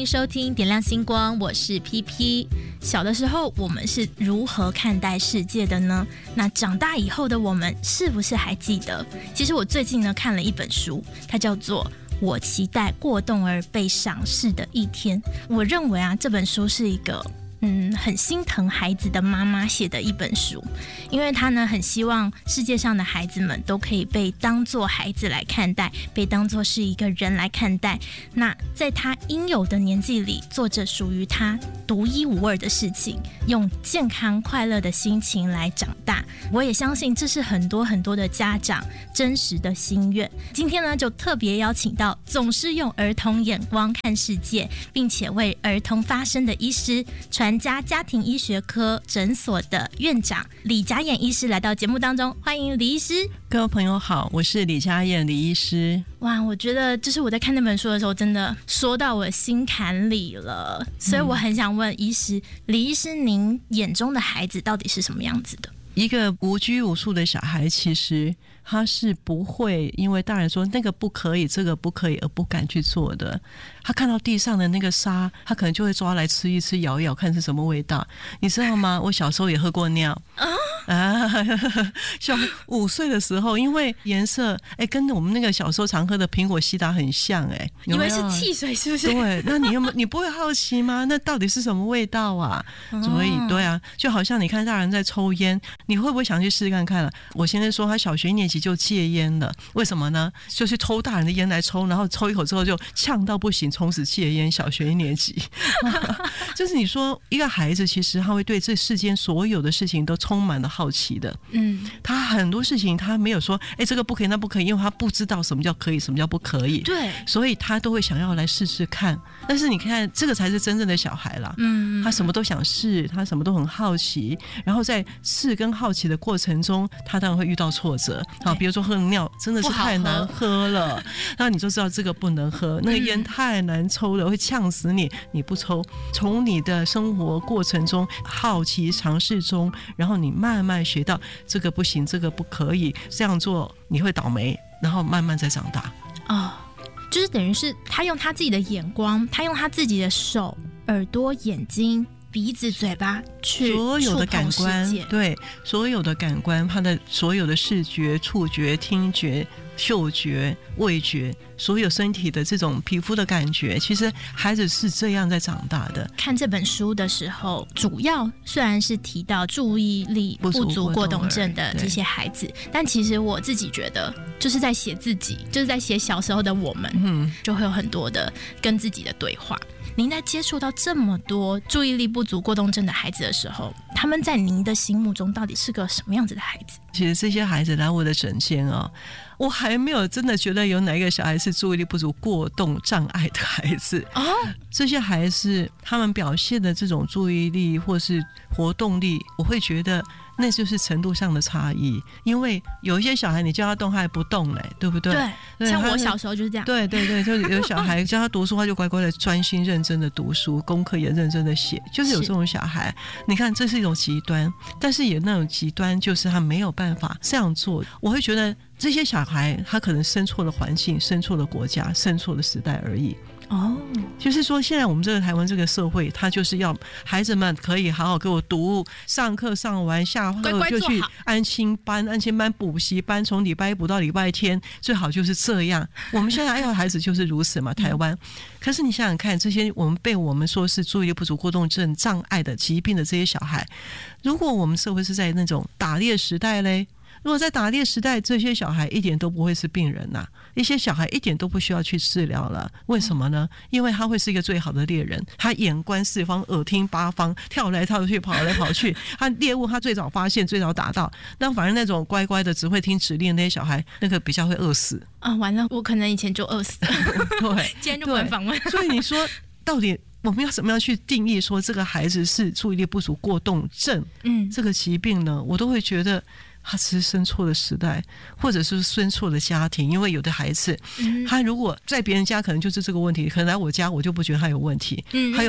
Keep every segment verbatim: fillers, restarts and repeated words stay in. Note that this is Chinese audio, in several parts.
迎收听点亮星光，我是 P P。 小的时候我们是如何看待世界的呢？那长大以后的我们是不是还记得？其实我最近呢看了一本书，它叫做我期待过动儿被赏识的一天。我认为啊，这本书是一个嗯，很心疼孩子的妈妈写的一本书，因为她呢很希望世界上的孩子们都可以被当作孩子来看待，被当作是一个人来看待。那在她应有的年纪里，做着属于她独一无二的事情，用健康快乐的心情来长大。我也相信这是很多很多的家长真实的心愿。今天呢，就特别邀请到总是用儿童眼光看世界，并且为儿童发声的医师，传家家庭医学科诊所的院长李佳燕医师来到节目当中，欢迎李医师。 各位朋友好，我是李佳燕李医师。 哇，我觉得就是我在看那本书的时候，真的说到我心坎里了，所以我很想问医师，李医师，您眼中的孩子到底是什么样子的？ 一个无拘无束的小孩，其实他是不会因为大人说那个不可以这个不可以而不敢去做的。他看到地上的那个沙，他可能就会抓来吃一吃咬一咬看是什么味道，你知道吗？我小时候也喝过尿啊，小五岁的时候，因为颜色哎跟我们那个小时候常喝的苹果西打很像，哎， 以为是汽水是不是？ 对，那你有没有你不会好奇吗？那到底是什么味道啊？所以对啊，就好像你看大人在抽烟，你会不会想去试试看看了？我现在说他小学一年级就戒烟了，为什么呢？就是偷大人的烟来抽，然后抽一口之后就呛到不行，从此戒烟。小学一年级就是你说一个孩子其实他会对这世间所有的事情都充满了好奇的，嗯，他很多事情他没有说哎、欸、这个不可以那不可以，因为他不知道什么叫可以什么叫不可以， 对， 所以他都会想要来试试看。但是你看这个才是真正的小孩啦，嗯，他什么都想试，他什么都很好奇，然后在试跟好奇的过程中他当然会遇到挫折，好，比如说喝尿真的是太难喝了，那你就知道这个不能喝，那个烟太难抽了，会呛死你，你不抽。从你的生活过程中好奇尝试中，然后你慢慢学到这个不行这个不可以，这样做你会倒霉，然后慢慢再长大。 哦，就是等于是他用他自己的眼光，他用他自己的手耳朵眼睛鼻子嘴巴去所有的感官，对，所有的感官，他的所有的视觉触觉听觉嗅觉味觉，所有身体的这种皮肤的感觉，其实孩子是这样在长大的。看这本书的时候，主要虽然是提到注意力不足过动症的这些孩子，但其实我自己觉得就是在写自己，就是在写小时候的我们，嗯，就会有很多的跟自己的对话。您在接触到这么多注意力不足过动症的孩子的时候，他们在您的心目中到底是个什么样子的孩子？ 其实这些孩子来我的诊间哦，我还没有真的觉得有哪一个小孩是注意力不足过动障碍的孩子哦。这些孩子他们表现的这种注意力或是活动力，我会觉得那就是程度上的差异。因为有一些小孩你叫他动他还不动嘞，对不对？ 对，像我小时候就是这样。 对对对，就有小孩叫他读书他就乖乖的专心认真的读书，功课也认真的写，就是有这种小孩。你看这是一种极端，但是有那种极端就是他没有办法这样做。我会觉得这些小孩他可能生错了环境，生错了国家，生错了时代而已。哦，就是说现在我们这个台湾这个社会，他就是要孩子们可以好好给我读，上课上完下课就去安亲班，安亲班补习班，从礼拜一补到礼拜天，最好就是这样。我们现在要孩子就是如此嘛，台湾。可是你想想看，这些我们被我们说是注意力不足过动症障碍的疾病的这些小孩，如果我们社会是在那种打猎时代嘞，如果在打猎时代，这些小孩一点都不会是病人呐、啊，一些小孩一点都不需要去治疗了。为什么呢？因为他会是一个最好的猎人，他眼观四方，耳听八方，跳来跳去，跑来跑去，他猎物他最早发现，最早打到。那反而那种乖乖的只会听指令的那些小孩，那个比较会饿死啊！完了，我可能以前就饿死了。对，今天就不能访问。 所以你说到底我们要怎么样去定义说这个孩子是注意力不足过动症，嗯，这个疾病呢？我都会觉得他只是生错的时代，或者是生错的家庭。因为有的孩子、嗯、他如果在别人家可能就是这个问题，可能来我家我就不觉得他有问题、嗯、还有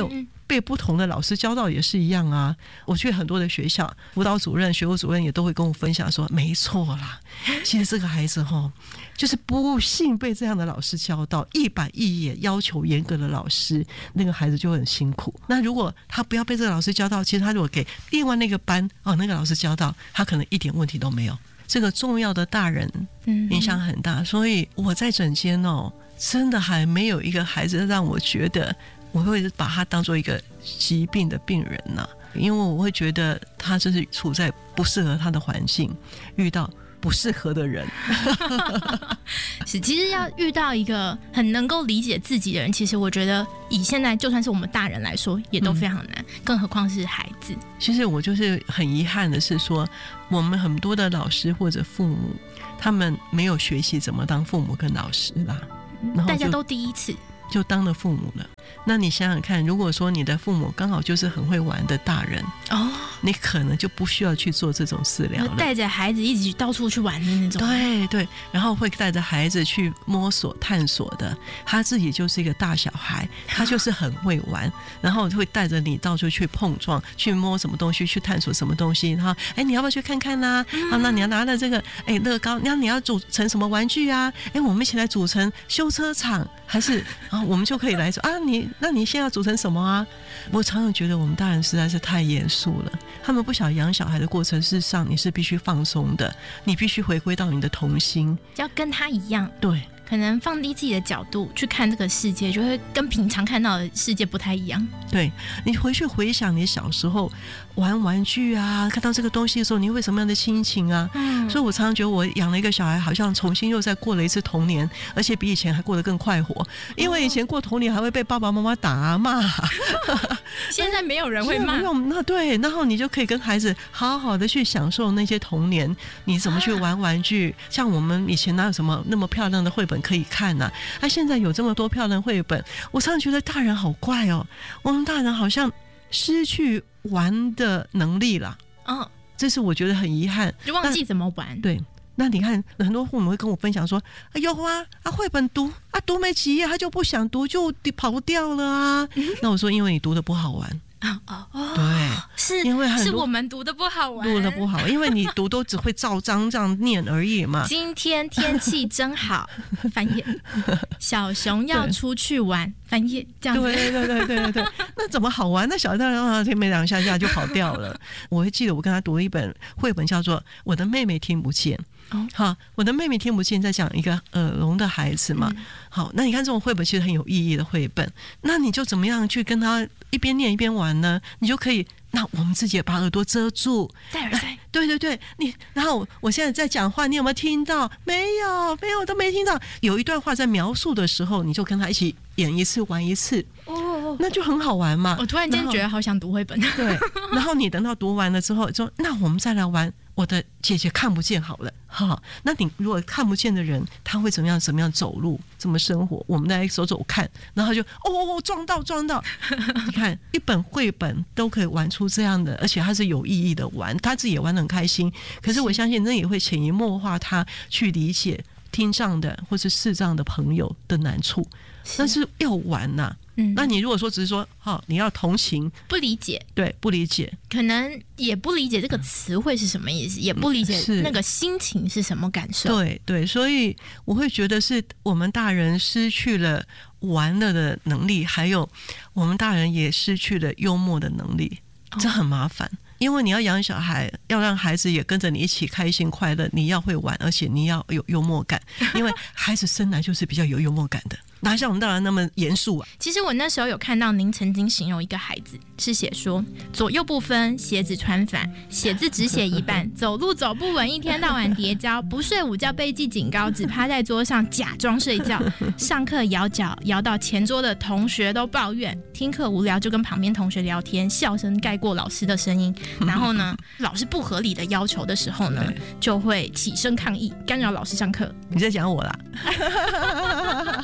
被不同的老师教到也是一样啊。我去很多的学校，辅导主任、学务主任也都会跟我分享说，没错啦，其实这个孩子齁，就是不幸被这样的老师教到，一板一眼要求严格的老师，那个孩子就很辛苦。那如果他不要被这个老师教到，其实他如果给另外那个班哦那个老师教到，他可能一点问题都没有。这个重要的大人影响很大，所以我在诊间哦，真的还没有一个孩子让我觉得我会把他当做一个疾病的病人呐、啊，因为我会觉得他就是处在不适合他的环境，遇到不适合的人。 是，其实要遇到一个很能够理解自己的人，其实我觉得以现在就算是我们大人来说也都非常难、嗯、更何况是孩子。 其实我就是很遗憾的是说，我们很多的老师或者父母，他们没有学习怎么当父母跟老师啦，然后大家都第一次就当了父母了。那你想想看，如果说你的父母刚好就是很会玩的大人哦，你可能就不需要去做这种治疗了， 带着孩子一起到处去玩的那种。 对对，然后会带着孩子去摸索探索的，他自己就是一个大小孩，他就是很会玩，然后会带着你到处去碰撞，去摸什么东西，去探索什么东西，然后哎，你要不要去看看啦、啊嗯、啊，那你要拿了这个哎乐高，那你要组成什么玩具啊？哎，我们一起来组成修车厂，还是啊，我们就可以来说啊，你那你现在要组成什么啊？我常常觉得我们大人实在是太严肃了，他们不晓得养小孩的过程，事实上你是必须放松的，你必须回归到你的童心， 要跟他一样。 对， 可能放低自己的角度去看这个世界，就会跟平常看到的世界不太一样。 对，你回去回想你小时候玩玩具啊，看到这个东西的时候，你会什么样的心情啊？嗯，所以我常常觉得我养了一个小孩，好像重新又再过了一次童年，而且比以前还过得更快活。因为以前过童年还会被爸爸妈妈打啊骂啊， 现在没有人会骂。 那对，然后你就可以跟孩子好好的去享受那些童年，你怎么去玩玩具？啊、像我们以前哪有什么那么漂亮的绘本可以看呢、啊？啊，现在有这么多漂亮绘本，我常常觉得大人好怪哦，我们大人好像失去玩的能力了。嗯，这是我觉得很遗憾， 就忘记怎么玩。 对。那你看，很多父母会跟我分享说：“哎呦啊，啊绘本读啊读没几页，他就不想读，就跑掉了啊。嗯”那我说，因为你读的不好玩。哦哦，对， 是因为是我们读的不好玩， 读的不好，因为你读都只会照章这样念而已嘛。 今天天气真好，翻页。小熊要出去玩，翻页这样子。 对对对对对，那怎么好玩？那小大人听没两下下就跑掉了。我会记得我跟他读了一本绘本，叫做《我的妹妹听不见》。哦，好，我的妹妹听不见，在讲一个耳聋的孩子嘛。嗯、好，那你看这种绘本其实很有意义的绘本，那你就怎么样去跟他一边念一边玩呢？你就可以，那我们自己也把耳朵遮住， 戴耳塞。 对对对，你然后我现在在讲话，你有没有听到？没有，没有，都没听到。有一段话在描述的时候，你就跟他一起演一次，玩一次。哦，那就很好玩嘛。 我突然间觉得好想读绘本。 对，然后你等到读完了之后，说那我们再来玩。我的姐姐看不见好了，哈，那你如果看不见的人，他会怎么样？怎么样走路？怎么生活？我们来走走看，然后就哦，撞到撞到，你看一本绘本都可以玩出这样的，而且他是有意义的玩，他自己也玩得很开心。可是我相信那也会潜移默化他去理解听障的或是视障的朋友的难处，但是要玩呐、啊。嗯，那你如果说只是说，哦，你要同情， 不理解， 对，不理解， 可能也不理解这个词汇是什么意思，也不理解那个心情是什么感受。 对对，所以我会觉得是我们大人失去了玩乐的能力，还有我们大人也失去了幽默的能力，这很麻烦。哦，因为你要养小孩，要让孩子也跟着你一起开心快乐，你要会玩，而且你要有幽默感，因为孩子生来就是比较有幽默感的，哪像我们大人那么严肃啊。 其实我那时候有看到您曾经形容一个孩子，是写说左右不分，鞋子穿反，写字只写一半，走路走不稳，一天到晚跌跤，不睡午觉被记警告，只趴在桌上假装睡觉，上课摇脚摇到前桌的同学都抱怨，听课无聊就跟旁边同学聊天，笑声盖过老师的声音，然后呢老师不合理的要求的时候呢，就会起身抗议，干扰老师上课。 你在讲我啦？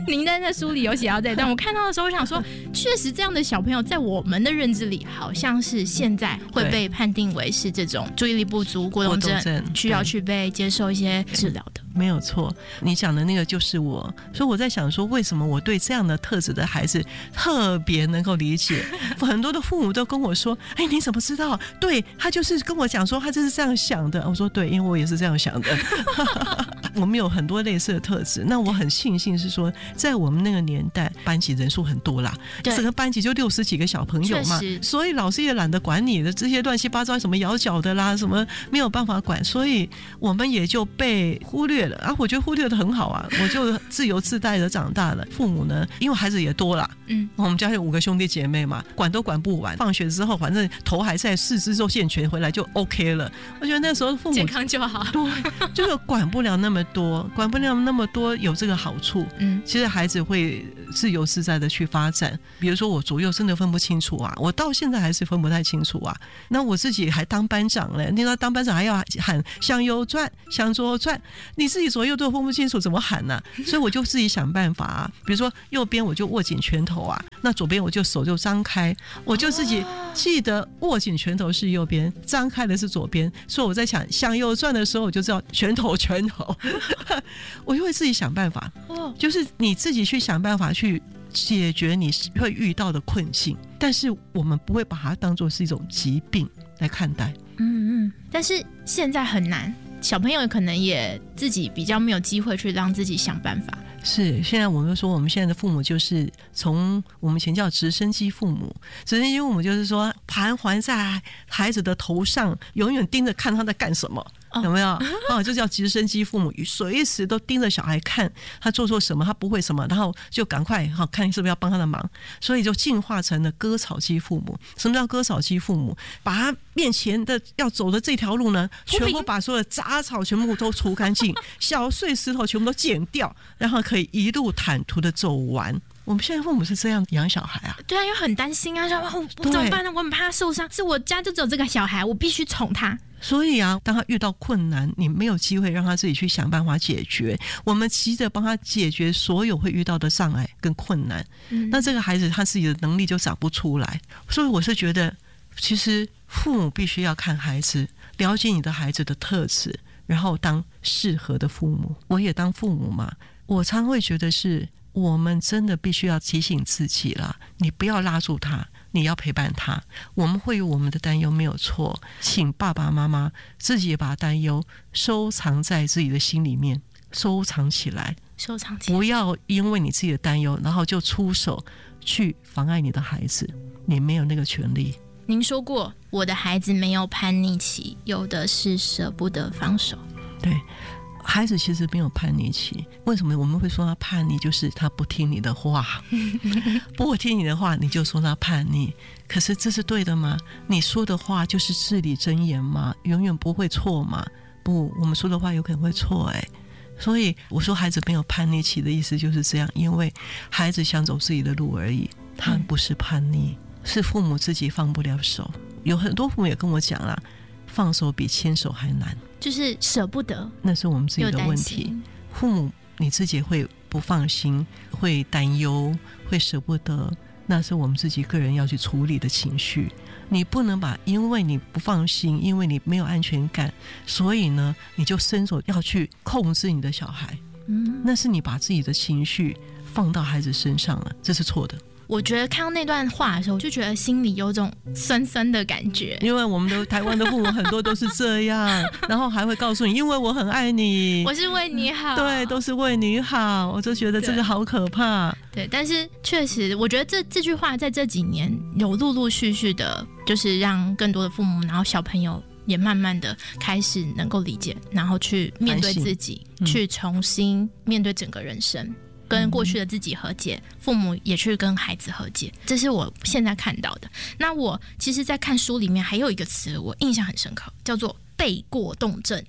您在那书里有写到这，但我看到的时候，我想说，确实这样的小朋友在我们的认知里，好像是现在会被判定为是这种注意力不足过动症，需要去被接受一些治疗的。 没有错，你讲的那个就是我，所以我在想说，为什么我对这样的特质的孩子特别能够理解？很多的父母都跟我说：“哎，你怎么知道？对他就是跟我讲说，他就是这样想的。”我说：“对，因为我也是这样想的。”我们有很多类似的特质，那我很庆幸是说，在我们那个年代，班级人数很多啦，整个班级就六十几个小朋友嘛，所以老师也懒得管你的这些乱七八糟什么摇脚的啦，什么没有办法管，所以我们也就被忽略了啊。我觉得忽略的很好啊，我就自由自在的长大了。父母呢，因为孩子也多啦，嗯，我们家有五个兄弟姐妹嘛，管都管不完。放学之后，反正头还在，四肢都健全，回来就 OK 了。我觉得那时候父母健康就好， 对，就是管不了那么多，管不了那么多，有这个好处。嗯，其实孩子会自由自在的去发展。比如说我左右真的分不清楚啊，我到现在还是分不太清楚啊。那我自己还当班长嘞，你知道当班长还要喊向右转、向左转，你自己左右都分不清楚，怎么喊呢、啊？所以我就自己想办法啊。比如说右边我就握紧拳头啊，那左边我就手就张开，我就自己记得握紧拳头是右边，张开的是左边。所以我在想向右转的时候，我就知道拳头拳头，我就会自己想办法。就是你自己去想办法去解决你会遇到的困境，但是我们不会把它当作是一种疾病来看待。 嗯嗯，但是现在很难，小朋友可能也自己比较没有机会去让自己想办法。 是，现在我们说我们现在的父母就是从我们以前叫直升机父母，直升机父母就是说盘桓在孩子的头上，永远盯着看他在干什么。有没有哦，就叫直升机父母，随时都盯着小孩看他做错什么，他不会什么，然后就赶快哈看是不是要帮他的忙，所以就进化成了割草机父母。什么叫割草机父母？把他面前的要走的这条路呢，全部把所有的杂草全部都除干净，小碎石头全部都剪掉，然后可以一路坦途的走完。我们现在父母是这样养小孩啊？ 对啊，因为很担心啊，说我我怎么办呢？我很怕他受伤，是我家就只有这个小孩，我必须宠他。 所以啊，当他遇到困难，你没有机会让他自己去想办法解决，我们急着帮他解决所有会遇到的障碍跟困难，嗯、那这个孩子他自己的能力就长不出来。所以我是觉得，其实父母必须要看孩子，了解你的孩子的特质，然后当适合的父母。我也当父母嘛，我常会觉得是我们真的必须要提醒自己啦，你不要拉住他，你要陪伴他。我们会有我们的担忧没有错，请爸爸妈妈自己也把担忧收藏在自己的心里面，收藏起来， 收藏起来， 不要因为你自己的担忧然后就出手去妨碍你的孩子，你没有那个权利。 您说过我的孩子没有叛逆期，有的是舍不得放手。 对，孩子其实没有叛逆期，为什么我们会说他叛逆？就是他不听你的话，不听你的话，你就说他叛逆。可是这是对的吗？你说的话就是至理真言吗？永远不会错吗？不，我们说的话有可能会错哎、欸。所以我说孩子没有叛逆期的意思就是这样，因为孩子想走自己的路而已，他不是叛逆，是父母自己放不了手。有很多父母也跟我讲啦，放手比牵手还难， 就是舍不得， 那是我们自己的问题。父母你自己会不放心，会担忧，会舍不得，那是我们自己个人要去处理的情绪。你不能把因为你不放心，因为你没有安全感，所以呢你就伸手要去控制你的小孩，嗯，那是你把自己的情绪放到孩子身上了，这是错的。 我觉得看到那段话的时候，我就觉得心里有种酸酸的感觉， 因为我们的台湾的父母很多都是这样，然后还会告诉你，因为我很爱你， 我是为你好， 对，都是为你好，我就觉得这个好可怕。 对，对，但是确实，我觉得这这句话在这几年有陆陆续续的，就是让更多的父母，然后小朋友也慢慢的开始能够理解，然后去面对自己，嗯、去重新面对整个人生。跟过去的自己和解，父母也去跟孩子和解，这是我现在看到的。那我其实在看书里面还有一个词我印象很深刻，叫做被过动症。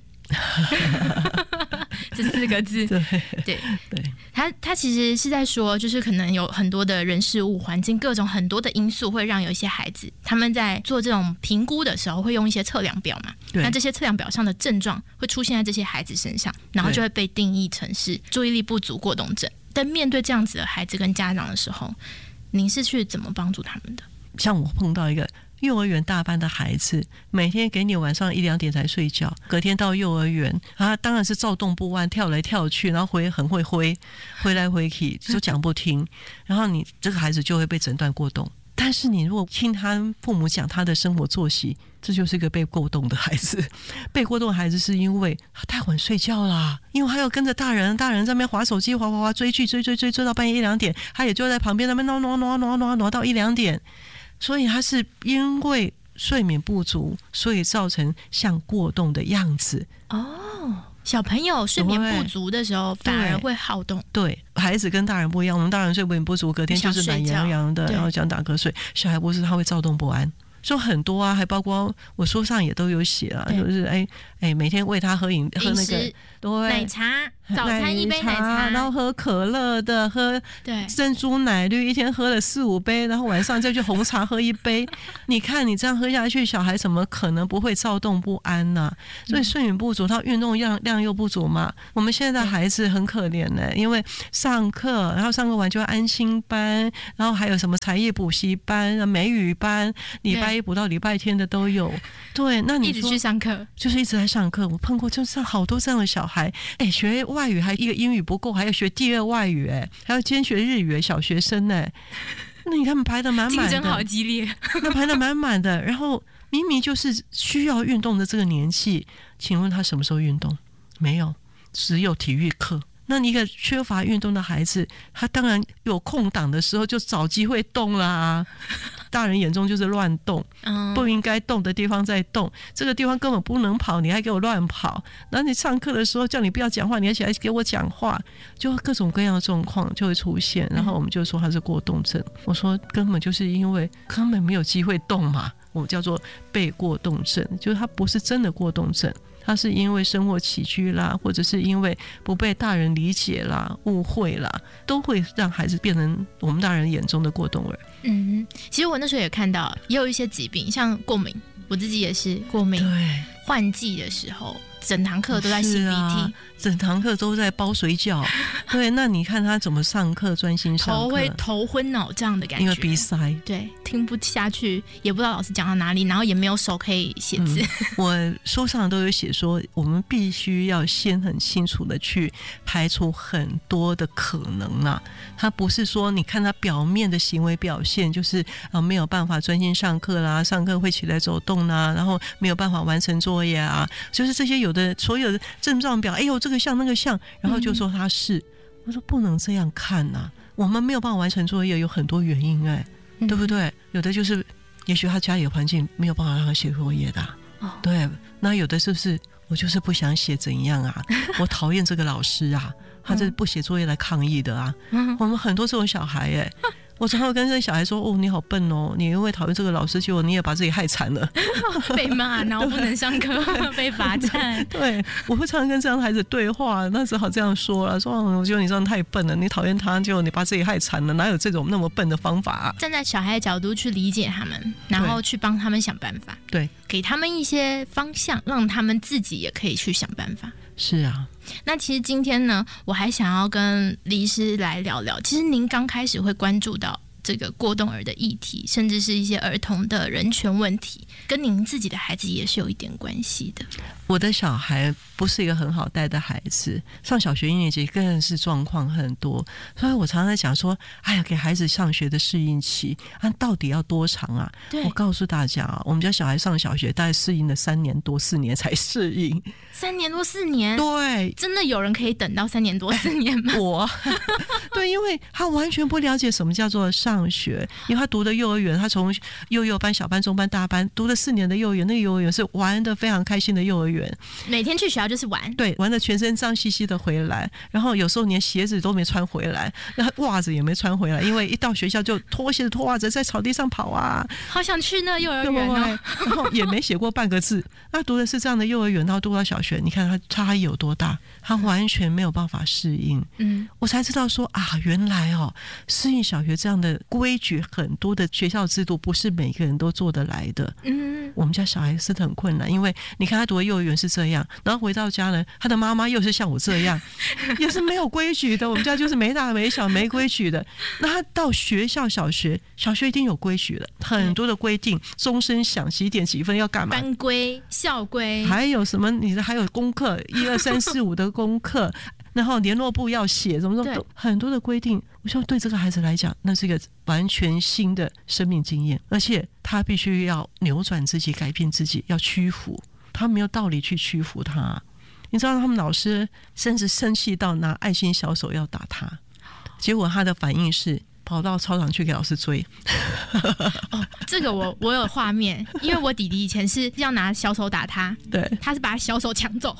这四个字， 对对对，他他其实是在说，就是可能有很多的人事物环境各种很多的因素会让有一些孩子他们在做这种评估的时候会用一些测量表嘛，那这些测量表上的症状会出现在这些孩子身上，然后就会被定义成是注意力不足过动症。 但面对这样子的孩子跟家长的时候，您是去怎么帮助他们的？ 像我碰到一个幼儿园大班的孩子，每天给你晚上一两点才睡觉，隔天到幼儿园啊，当然是躁动不安，跳来跳去，然后回很会挥，挥来挥去就讲不听，然后你这个孩子就会被诊断过动。但是你如果听他父母讲他的生活作息，这就是一个被过动的孩子。被过动的孩子是因为他太晚睡觉啦，因为他要跟着大人，大人在那边滑手机，滑滑滑，追剧，追追追追到半夜一两点，他也就在旁边那边挪挪挪挪挪挪到一两点。所以他是因为睡眠不足，所以造成像过动的样子。 哦，小朋友睡眠不足的时候反而会好动。 对，孩子跟大人不一样，我们大人睡眠不足，隔天就是懒洋洋的，然后想打瞌睡。小孩不是，他会躁动不安。说很多啊，还包括我书上也都有写啊，就是哎哎，每天喂他喝饮喝那个对奶茶，早餐一杯奶茶， 然后喝可乐的，喝珍珠奶绿，一天喝了四五杯，然后晚上再去红茶喝一杯。你看你这样喝下去，小孩怎么可能不会躁动不安呢、啊？所以睡眠不足，他运动量量又不足嘛。我们现在的孩子很可怜呢、欸，因为上课，然后上课完就要安心班，然后还有什么才艺补习班、美语班，礼拜一补到礼拜天的都有。对，那你一直去上课， 就是一直在上课。我碰过就是好多这样的小孩，哎，学外语还一个英语不够，还要学第二外语，哎，还要兼学日语，小学生哎，那你看排得满满的， 竞争好激烈， 那排得满满的。然后明明就是需要运动的这个年纪，请问他什么时候运动？没有，只有体育课。那一个缺乏运动的孩子，他当然有空档的时候就找机会动啦。大人眼中就是乱动，不应该动的地方在动，这个地方根本不能跑，你还给我乱跑。然后你上课的时候叫你不要讲话，你还起来给我讲话，就各种各样的状况就会出现。然后我们就说他是过动症，我说根本就是因为根本没有机会动嘛，我们叫做被过动症，就是他不是真的过动症。他是因为生活起居啦，或者是因为不被大人理解啦、误会啦，都会让孩子变成我们大人眼中的过动儿。 嗯，其实我那时候也看到，也有一些疾病，像过敏，我自己也是过敏。 对， 换季的时候，整堂课都在擤鼻涕、啊， 整堂课都在包水饺。对，那你看他怎么上课专心上课？ 头会头昏脑胀的感觉， 因为鼻塞， 对，听不下去，也不知道老师讲到哪里，然后也没有手可以写字。 嗯、我书上都有写说，我们必须要先很清楚的去排除很多的可能啊。他不是说你看他表面的行为表现，就是啊没有办法专心上课啦，上课会起来走动啦，然后没有办法完成作业啊，就是这些有的所有的症状表，哎呦这个像那个像，然后就说他是。嗯，我说不能这样看啊，我们没有办法完成作业有很多原因哎、欸，对不对？有的就是也许他家里的环境没有办法让他写作业的、啊哦、对，那有的是不是我就是不想写怎样啊，我讨厌这个老师啊，他这不写作业来抗议的啊、嗯、我们很多这种小孩哎、欸我常常跟这个小孩说：“哦，你好笨哦！你因为讨厌这个老师，结果你也把自己害惨了， 被骂，然后不能上课，被罚站。” 对，我会常常跟这样的孩子对话，那只好这样说了：“说我觉得你这样太笨了，你讨厌他，结果你把自己害惨了，哪有这种那么笨的方法、啊？” 站在小孩的角度去理解他们，然后去帮他们想办法， 对， 给他们一些方向，让他们自己也可以去想办法。 是啊。 那其实今天呢，我还想要跟李医师来聊聊。其实您刚开始会关注到这个过动儿的议题，甚至是一些儿童的人权问题，跟您自己的孩子也是有一点关系的。 我的小孩不是一个很好带的孩子，上小学一年级更是状况很多，所以我常常在讲说，哎呀，给孩子上学的适应期啊，到底要多长啊？我告诉大家啊，我们家小孩上小学大概适应了三年多四年才适应。 三年多四年？ 对， 真的有人可以等到三年多四年吗？ 我对，因为他完全不了解什么叫做上学，因为他读的幼儿园，他从幼幼班、小班、中班、大班读了四年的幼儿园，那个幼儿园是玩得非常开心的幼儿园。 每天去学校就是玩， 对，玩得全身脏兮兮的回来，然后有时候连鞋子都没穿回来，袜子也没穿回来，因为一到学校就脱鞋子脱袜子在草地上跑啊， 好想去那幼儿园哦， 然后也没写过半个字。那读的是这样的幼儿园，然后读到小学，你看他差异有多大，他完全没有办法适应。嗯，我才知道说啊，原来哦，适应小学这样的规矩很多的学校制度不是每个人都做得来的。嗯，我们家小孩是很困难，因为你看他读的幼儿园是这样，然后回到家呢，他的妈妈又是像我这样，也是没有规矩的。我们家就是没大没小没规矩的。那他到学校小学，小学一定有规矩的，很多的规定，钟声响几点几分要干嘛， 班规校规，还有什么你的还有功课一二三四五的功课。然后联络簿要写什么什么，很多的规定。我说对这个孩子来讲，那是一个完全新的生命经验，而且他必须要扭转自己，改变自己，要屈服。他没有道理去屈服他。你知道他们老师甚至生气到拿爱心小手要打他，结果他的反应是跑到操场去给老师追。 哦，这个我我有画面，因为我弟弟以前是要拿小手打他， 对， 他是把他小手抢走。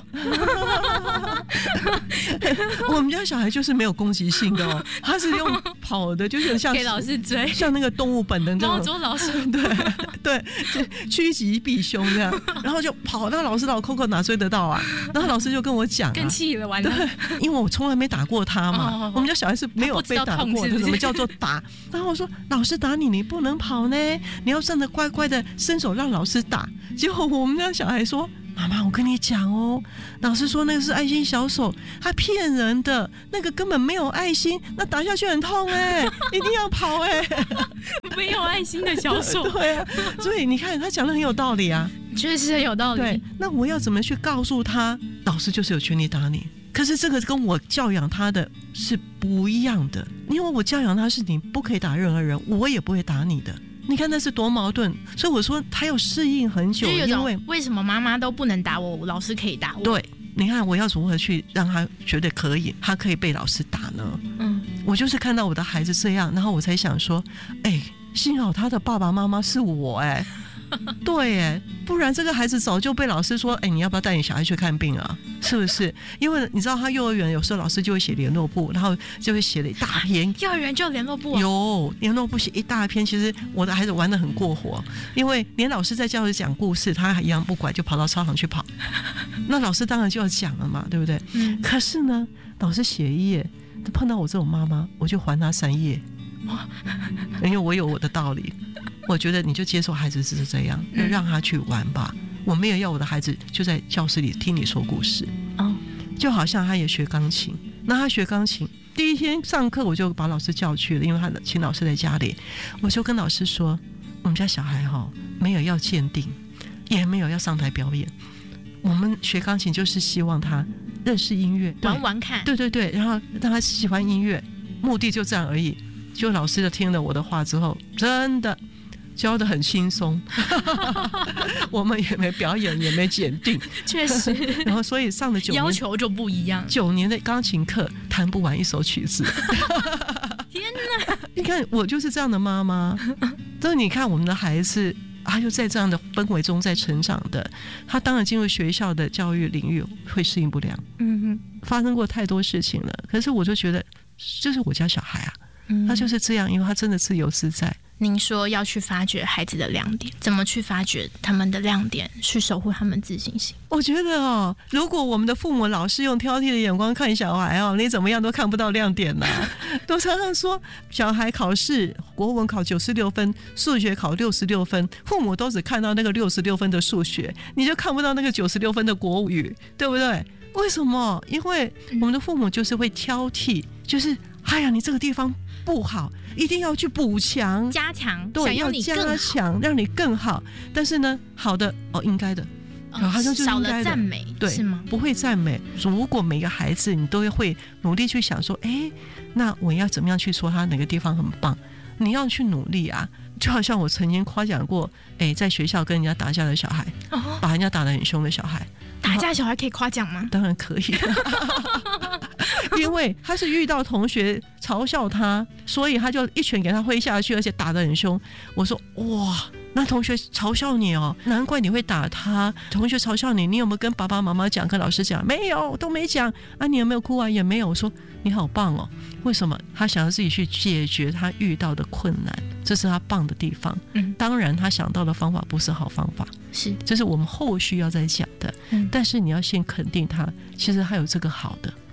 我们家小孩就是没有攻击性的哦，他是用跑的，就是像给老师追， 像那个动物本能这种。 捉老师， 对对，趋吉避凶这样，然后就跑到老师老 Coco 哪追得到啊？然后老师就跟我讲、啊， 更气了，完了， 对，因为我从来没打过他嘛，哦、我们家小孩是没有被打过的，什么叫做打？然后我说老师打你，你不能跑呢，你要站得乖乖的伸手让老师打。结果我们家小孩说，妈妈，我跟你讲哦，老师说那个是爱心小手，他骗人的，那个根本没有爱心，那打下去很痛哎、欸，一定要跑哎、欸， 没有爱心的小手。 对啊，所以你看他讲的很有道理啊， 确实很有道理。 对，那我要怎么去告诉他，老师就是有权利打你？可是这个跟我教养他的是不一样的，因为我教养他是你不可以打任何人，我也不会打你的。你看那是多矛盾，所以我说他要适应很久，因为为什么妈妈都不能打我，老师可以打我？ 对，你看我要如何去让他觉得可以，他可以被老师打呢？嗯，我就是看到我的孩子这样，然后我才想说，哎，幸好他的爸爸妈妈是我哎。对耶，不然这个孩子早就被老师说，哎，你要不要带你小孩去看病啊？是不是？因为你知道他幼儿园有时候老师就会写联络簿，然后就会写了一大篇。 幼儿园就有联络簿、啊？ 有联络簿写一大篇。其实我的孩子玩得很过火，因为连老师在教室讲故事，他还一样不管，就跑到操场去跑。那老师当然就要讲了嘛，对不对？嗯。可是呢，老师写一页，碰到我这种妈妈，我就还他三页。因为我有我的道理。我觉得你就接受孩子是这样，就让他去玩吧。我没有要我的孩子就在教室里听你说故事。哦，就好像他也学钢琴，那他学钢琴第一天上课我就把老师叫去了，因为他请老师在家里，我就跟老师说，我们家小孩哈、哦、没有要鉴定，也没有要上台表演，我们学钢琴就是希望他认识音乐， 玩玩看， 对对对，然后让他喜欢音乐，目的就这样而已。就老师就听了我的话之后，真的教得很轻松，我们也没表演，也没检定， 确实。 然后所以上了九年， 要求就不一样。 九年的钢琴课弹不完一首曲子。 天哪！ 你看我就是这样的妈妈。但是你看我们的孩子，他就在这样的氛围中在成长的，他当然进入学校的教育领域会适应不良。嗯哼，发生过太多事情了。可是我就觉得，这是我家小孩啊，他就是这样，因为他真的自由自在。 您说要去发掘孩子的亮点，怎么去发掘他们的亮点，去守护他们自信心？ 我觉得哦，如果我们的父母老是用挑剔的眼光看小孩哦，你怎么样都看不到亮点呐、啊。都常常说小孩考试国文考九十六分，数学考六十六分，父母都只看到那个六十六分的数学，你就看不到那个九十六分的国语，对不对？为什么？因为我们的父母就是会挑剔，就是哎呀，你这个地方不好，一定要去补强加强， 对， 想要你更好， 要加强让你更好。但是呢，好的哦，应该的， 哦、好像就是应该的，少了赞美， 对， 是吗？ 不会赞美。如果每个孩子你都会努力去想说，哎，那我要怎么样去说他哪个地方很棒？你要去努力啊！就好像我曾经夸奖过，哎，在学校跟人家打架的小孩，哦、把人家打得很凶的小孩。 打架小孩可以夸奖吗？ 当然可以。因为他是遇到同学嘲笑他，所以他就一拳给他挥下去，而且打得很凶。我说哇，那同学嘲笑你哦，难怪你会打他。同学嘲笑你，你有没有跟爸爸妈妈讲，跟老师讲？没有，都没讲啊。你有没有哭啊？也没有。我说你好棒哦，为什么？他想要自己去解决他遇到的困难，这是他棒的地方。嗯，当然他想到的方法不是好方法， 是， 这是我们后续要再讲的。嗯，但是你要先肯定他，其实他有这个好的。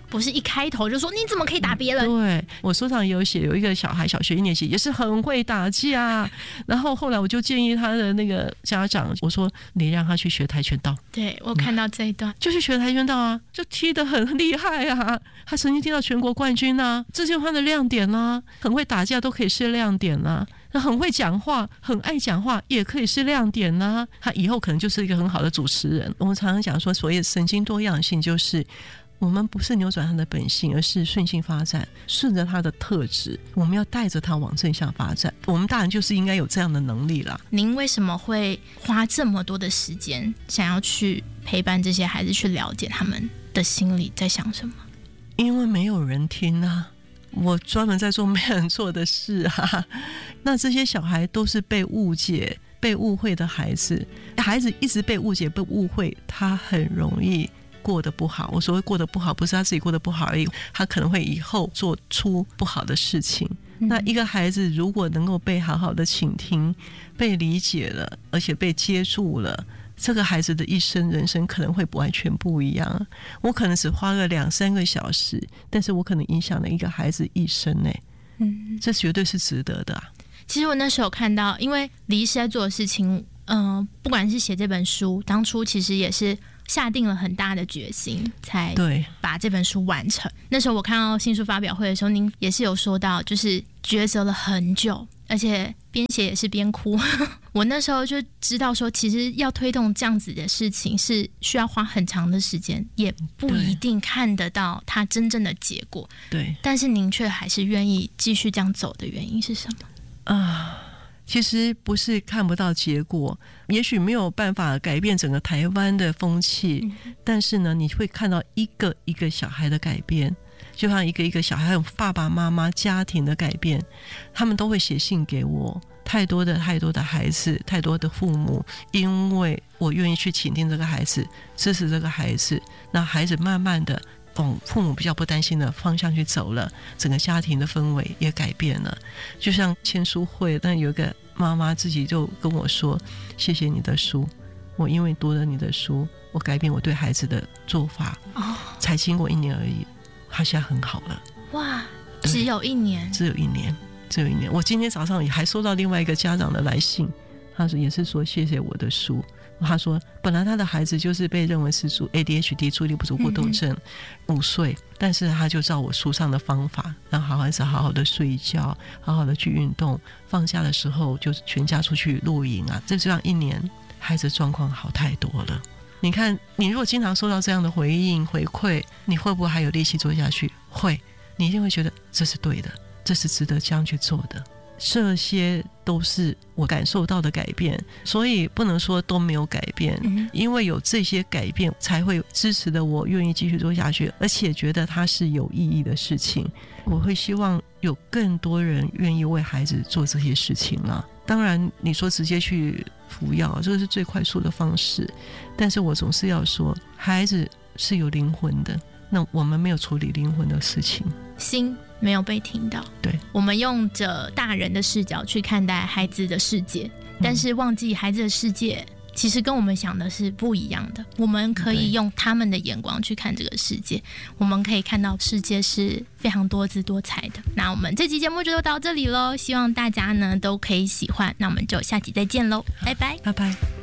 不是一开头就说你怎么可以打别人。 对，我书上有写，有一个小孩小学一年级也是很会打架，然后后来我就建议他的那个家长，我说你让他去学跆拳道。 对，我看到这一段、嗯、 就去学跆拳道啊，就踢得很厉害啊，他曾经踢到全国冠军啊，这就是他的亮点啊，很会打架都可以是亮点啊，很会讲话很爱讲话也可以是亮点啊，他以后可能就是一个很好的主持人。我们常常讲说所谓的神经多样性，就是我们不是扭转他的本性，而是顺性发展，顺着他的特质，我们要带着他往正向发展。我们大人就是应该有这样的能力啦。 您为什么会花这么多的时间想要去陪伴这些孩子，去了解他们的心里在想什么？ 因为没有人听啊，我专门在做没人做的事啊。那这些小孩都是被误解被误会的孩子，孩子一直被误解被误会，他很容易过得不好。我所谓过得不好，不是他自己过得不好而已，他可能会以后做出不好的事情、嗯、那一个孩子如果能够被好好的倾听，被理解了，而且被接住了，这个孩子的一生人生可能会完全不一样。我可能只花了两三个小时，但是我可能影响了一个孩子一生、欸嗯、这绝对是值得的啊。 其实我那时候看到，因为李医师在做的事情，嗯、呃，不管是写这本书，当初其实也是下定了很大的决心，才把这本书完成。那时候我看到新书发表会的时候，您也是有说到，就是抉择了很久，而且边写也是边哭。我那时候就知道说，其实要推动这样子的事情是需要花很长的时间，也不一定看得到它真正的结果。对，但是您却还是愿意继续这样走的原因是什么？ 啊，其实不是看不到结果，也许没有办法改变整个台湾的风气、嗯、但是呢你会看到一个一个小孩的改变，就像一个一个小孩还有爸爸妈妈家庭的改变，他们都会写信给我，太多的太多的孩子，太多的父母，因为我愿意去倾听这个孩子，支持这个孩子，那孩子慢慢的往父母比较不担心的方向去走了，整个家庭的氛围也改变了。就像签书会，但有一个妈妈自己就跟我说，谢谢你的书，我因为读了你的书，我改变我对孩子的做法、哦、才经过一年而已，他现在很好了。 哇，只有一年只有一年只有一年。我今天早上也还收到另外一个家长的来信，他说也是说谢谢我的书，他说本来他的孩子就是被认为是 A D H D 注意力不足过动症，五岁、嗯，但是他就照我书上的方法，让孩子好好的睡觉，好好的去运动，放假的时候就全家出去露营啊，这这样一年孩子状况好太多了。你看你如果经常收到这样的回应回馈，你会不会还有力气做下去？会，你一定会觉得这是对的，这是值得这样去做的。这些都是我感受到的改变，所以不能说都没有改变、嗯、因为有这些改变才会支持的我愿意继续做下去，而且觉得它是有意义的事情。我会希望有更多人愿意为孩子做这些事情啦。当然你说直接去服药，这个是最快速的方式，但是我总是要说孩子是有灵魂的，那我们没有处理灵魂的事情， 心没有被听到。 对， 我们用着大人的视角去看待孩子的世界，但是忘记孩子的世界其实跟我们想的是不一样的。我们可以用他们的眼光去看这个世界，我们可以看到世界是非常多姿多彩的。那我们这期节目就到这里咯，希望大家呢都可以喜欢，那我们就下期再见咯，拜拜拜拜。